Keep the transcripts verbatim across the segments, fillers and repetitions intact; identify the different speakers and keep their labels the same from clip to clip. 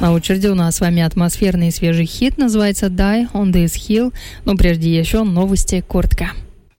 Speaker 1: На очереди у нас с вами атмосферный свежий хит, называется «Die on this hill». Но прежде еще новости коротко.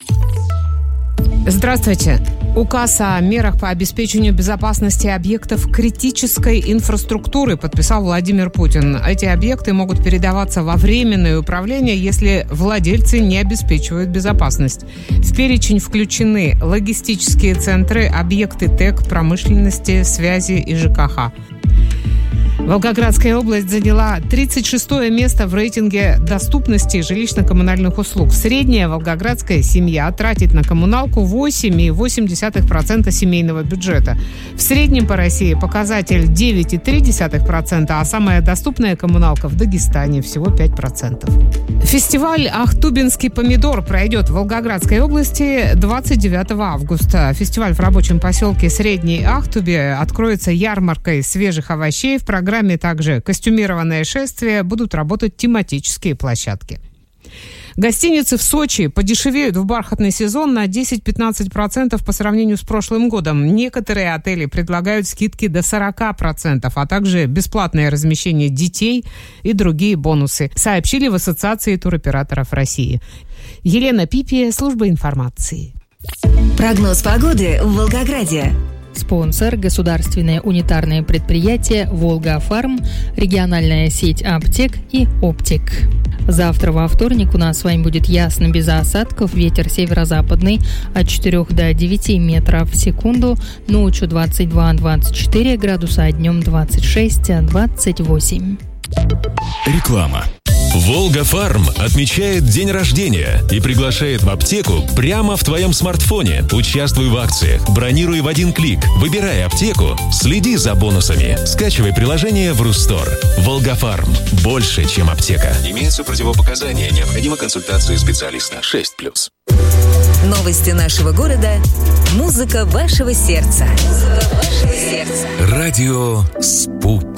Speaker 2: Здравствуйте. Указ о мерах по обеспечению безопасности объектов критической инфраструктуры подписал Владимир Путин. Эти объекты могут передаваться во временное управление, если владельцы не обеспечивают безопасность. В перечень включены логистические центры, объекты ТЭК, промышленности, связи и ЖКХ. Волгоградская область заняла тридцать шестое место в рейтинге доступности жилищно-коммунальных услуг. Средняя волгоградская семья тратит на коммуналку восемь целых восемь десятых процента семейного бюджета. В среднем по России показатель девять целых три десятых процента, а самая доступная коммуналка в Дагестане всего пять процентов. Фестиваль «Ахтубинский помидор» пройдет в Волгоградской области двадцать девятого августа. Фестиваль в рабочем поселке Средней Ахтубе откроется ярмаркой свежих овощей. В программе также костюмированное шествие, будут работать тематические площадки. Гостиницы в Сочи подешевеют в бархатный сезон на десять-пятнадцать процентов по сравнению с прошлым годом. Некоторые отели предлагают скидки до сорок процентов, а также бесплатное размещение детей и другие бонусы, сообщили в Ассоциации туроператоров России. Елена Пипия, служба информации.
Speaker 3: Прогноз погоды в Волгограде.
Speaker 1: Спонсор – государственное унитарное предприятие «Волга-Фарм», региональная сеть аптек и «Оптик». Завтра во вторник у нас с вами будет ясно, без осадков, ветер северо-западный от четырёх до девяти метров в секунду, ночью двадцать два - двадцать четыре градуса, а днем двадцать шесть - двадцать восемь.
Speaker 4: Реклама. «Волга-Фарм» отмечает день рождения и приглашает в аптеку прямо в твоем смартфоне. Участвуй в акциях, бронируй в один клик, выбирай аптеку, следи за бонусами. Скачивай приложение в Рустор. «Волга-Фарм» – больше, чем аптека.
Speaker 5: Имеются противопоказания, необходима консультация специалиста. шесть плюс.
Speaker 3: Новости нашего города. Музыка вашего сердца. Музыка вашего сердца.
Speaker 4: Радио «Спутник».